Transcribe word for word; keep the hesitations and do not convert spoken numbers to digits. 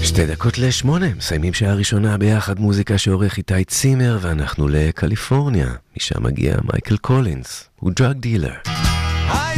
שתי דקות לשמונה, מסיימים שעה ראשונה ביחד מוזיקה שעורך איתי צימר, ואנחנו לקליפורניה, משם מגיע מייקל קולינס, הוא דרג דילר.